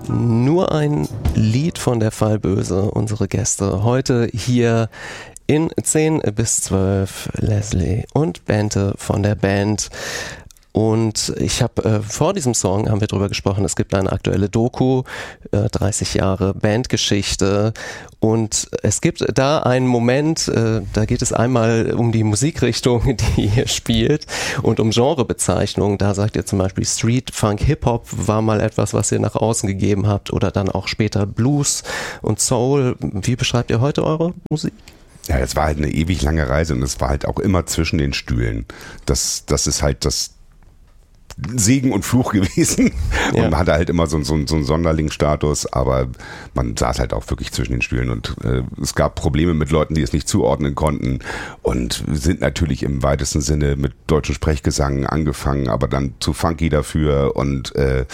Nur ein Lied von der Fall Böse, unsere Gäste heute hier in 10 bis 12, Leslie und Bente von der Band. Und ich habe vor diesem Song haben wir drüber gesprochen, es gibt eine aktuelle Doku, 30 Jahre Bandgeschichte, und es gibt da einen Moment, da geht es einmal um die Musikrichtung, die ihr spielt, und um Genrebezeichnungen. Da sagt ihr zum Beispiel Street, Funk, Hip-Hop war mal etwas, was ihr nach außen gegeben habt, oder dann auch später Blues und Soul. Wie beschreibt ihr heute eure Musik? Ja, es war halt eine ewig lange Reise und es war halt auch immer zwischen den Stühlen. Das ist halt das Segen und Fluch gewesen. Ja. Und man hatte halt immer so einen Sonderlingsstatus, aber man saß halt auch wirklich zwischen den Stühlen und es gab Probleme mit Leuten, die es nicht zuordnen konnten, und sind natürlich im weitesten Sinne mit deutschen Sprechgesang angefangen, aber dann zu funky dafür, und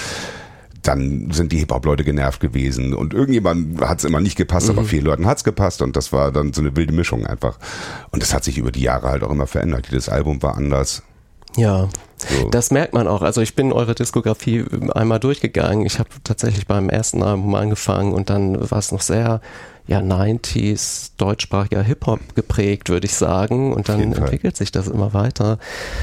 dann sind die Hip-Hop-Leute genervt gewesen und irgendjemand hat es immer nicht gepasst, aber vielen Leuten hat es gepasst, und das war dann so eine wilde Mischung einfach. Und das hat sich über die Jahre halt auch immer verändert. Jedes Album war anders. Ja, so. Das merkt man auch. Also ich bin eure Diskografie einmal durchgegangen. Ich habe tatsächlich beim ersten Album angefangen und dann war es noch sehr 90s, deutschsprachiger Hip-Hop geprägt, würde ich sagen. Und dann entwickelt sich das immer weiter.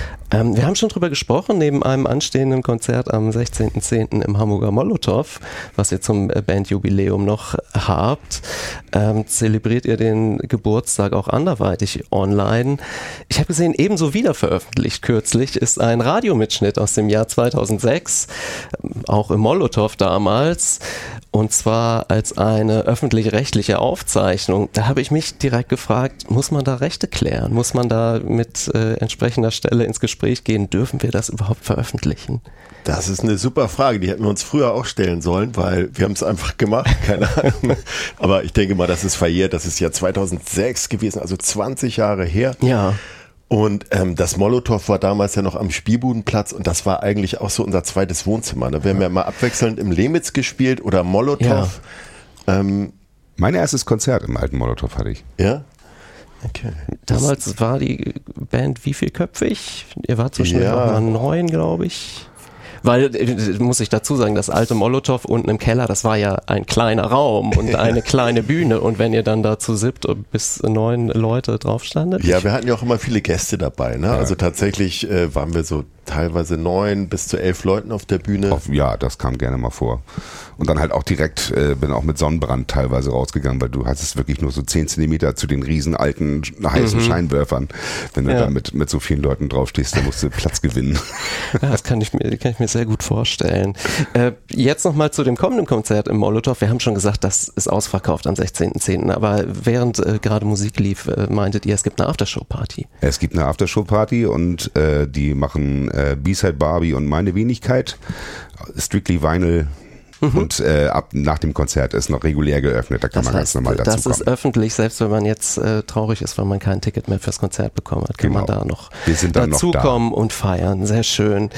Wir haben schon drüber gesprochen, neben einem anstehenden Konzert am 16.10. im Hamburger Molotow, was ihr zum Bandjubiläum noch habt, zelebriert ihr den Geburtstag auch anderweitig online. Ich habe gesehen, ebenso wiederveröffentlicht kürzlich ist ein Radiomitschnitt aus dem Jahr 2006, auch im Molotow damals, und zwar als eine öffentlich-rechtliche Aufzeichnung. Da habe ich mich direkt gefragt, muss man da Rechte klären? Muss man da mit entsprechender Stelle ins Gespräch gehen? Dürfen wir das überhaupt veröffentlichen? Das ist eine super Frage, die hätten wir uns früher auch stellen sollen, weil wir haben es einfach gemacht, keine Ahnung. Aber ich denke mal, das ist verjährt, das ist ja 2006 gewesen, also 20 Jahre her. Ja. Und das Molotow war damals ja noch am Spielbudenplatz, und das war eigentlich auch so unser zweites Wohnzimmer. Da werden wir mal abwechselnd im Lemitz gespielt oder Molotow. Ja. Mein erstes Konzert im alten Molotow hatte ich. Ja? Okay. Damals war die Band wie vielköpfig? Ihr wart zwischendurch auch mal 9, glaube ich. Weil, muss ich dazu sagen, das alte Molotow unten im Keller, das war ja ein kleiner Raum und eine kleine Bühne. Und wenn ihr dann da zu 7 bis 9 Leute drauf standet? Ja, wir hatten ja auch immer viele Gäste dabei. Ne? Ja. Also tatsächlich waren wir so teilweise 9 bis zu 11 Leuten auf der Bühne. Ja, das kam gerne mal vor. Und dann halt auch direkt, bin auch mit Sonnenbrand teilweise rausgegangen, weil du hattest wirklich nur so 10 Zentimeter zu den riesen alten heißen Scheinwerfern. Wenn du da mit so vielen Leuten draufstehst, dann musst du Platz gewinnen. Ja, das kann ich mir sehr gut vorstellen. Jetzt nochmal zu dem kommenden Konzert im Molotow. Wir haben schon gesagt, das ist ausverkauft am 16.10. Aber während gerade Musik lief, meintet ihr, es gibt eine Aftershow-Party? Es gibt eine Aftershow-Party und die machen B-Side Barbie und Meine Wenigkeit, Strictly Vinyl. Und nach dem Konzert ist noch regulär geöffnet, da kann man ganz normal dazu kommen. Das ist öffentlich, selbst wenn man jetzt traurig ist, weil man kein Ticket mehr fürs Konzert bekommen hat, kann man da noch dazukommen und feiern. Sehr schön.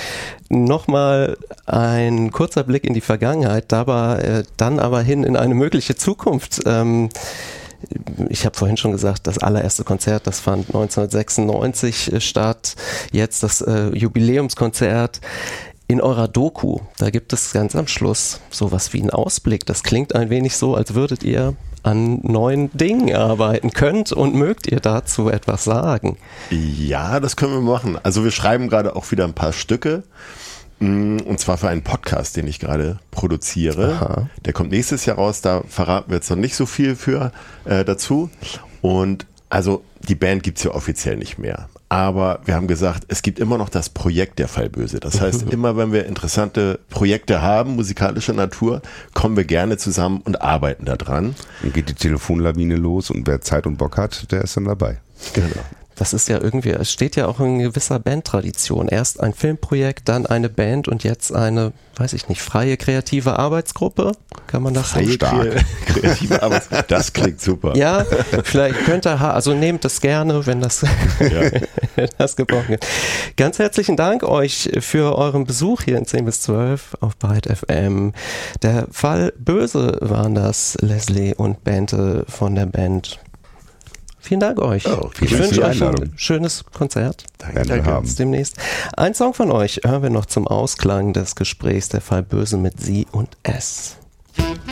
Nochmal ein kurzer Blick in die Vergangenheit, dann aber hin in eine mögliche Zukunft. Ich habe vorhin schon gesagt, das allererste Konzert, das fand 1996 statt. Jetzt das Jubiläumskonzert. In eurer Doku, da gibt es ganz am Schluss sowas wie einen Ausblick. Das klingt ein wenig so, als würdet ihr an neuen Dingen arbeiten. Könnt und mögt ihr dazu etwas sagen? Ja, das können wir machen. Also wir schreiben gerade auch wieder ein paar Stücke. Und zwar für einen Podcast, den ich gerade produziere. Aha. Der kommt nächstes Jahr raus, da verraten wir jetzt noch nicht so viel dazu. Und also die Band gibt's ja offiziell nicht mehr. Aber wir haben gesagt, es gibt immer noch das Projekt der Fall Böse. Das heißt, immer wenn wir interessante Projekte haben, musikalischer Natur, kommen wir gerne zusammen und arbeiten da dran. Dann geht die Telefonlawine los und wer Zeit und Bock hat, der ist dann dabei. Genau. Das ist ja irgendwie, es steht ja auch in gewisser Bandtradition. Erst ein Filmprojekt, dann eine Band und jetzt eine, weiß ich nicht, freie kreative Arbeitsgruppe. Kann man das so stark? Kreative Arbeitsgruppe, das klingt super. Ja, vielleicht also nehmt das gerne, wenn das, wenn das gebrochen ist. Ganz herzlichen Dank euch für euren Besuch hier in 10 bis 12 auf Byte FM. Der Fall Böse waren das, Leslie und Bente von der Band. Vielen Dank euch. Ich wünsche euch ein schönes Konzert. Danke. Bis demnächst. Ein Song von euch hören wir noch zum Ausklang des Gesprächs, der Fall Böse mit Sie und Es.